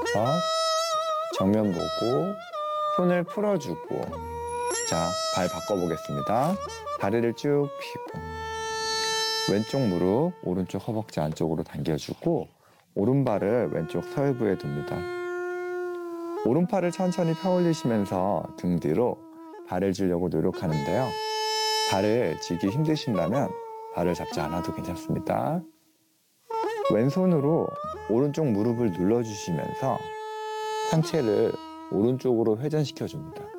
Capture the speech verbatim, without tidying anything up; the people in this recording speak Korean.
컷. 정면 보고 손을 풀어주고. 자, 발 바꿔보겠습니다. 다리를 쭉 펴고 왼쪽 무릎 오른쪽 허벅지 안쪽으로 당겨주고 오른발을 왼쪽 서해부에 둡니다. 오른팔을 천천히 펴 올리시면서 등 뒤로 발을 쥐려고 노력하는데요. 발을 쥐기 힘드신다면 발을 잡지 않아도 괜찮습니다. 왼손으로 오른쪽 무릎을 눌러주시면서 상체를 오른쪽으로 회전시켜 줍니다.